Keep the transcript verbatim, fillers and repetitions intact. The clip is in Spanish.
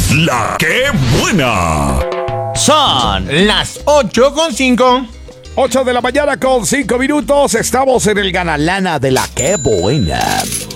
La que buena. Son las ocho con cinco. ocho de la mañana con cinco minutos. Estamos en el Ganalana de La que buena.